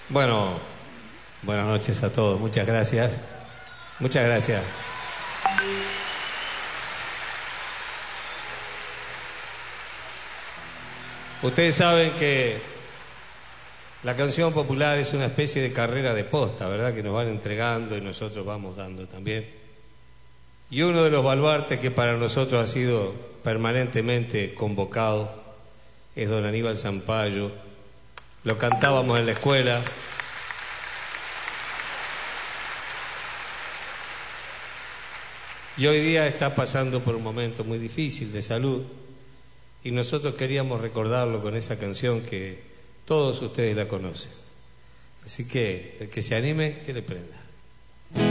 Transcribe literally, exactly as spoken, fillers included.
Bueno, buenas noches a todos, muchas gracias. Muchas gracias. Ustedes saben que la canción popular es una especie de carrera de posta, ¿verdad? Que nos van entregando y nosotros vamos dando también. Y uno de los baluartes que para nosotros ha sido permanentemente convocado es don Aníbal Zampayo. Lo cantábamos en la escuela. Y hoy día está pasando por un momento muy difícil de salud. Y nosotros queríamos recordarlo con esa canción que todos ustedes la conocen. Así que el que se anime, que le prenda.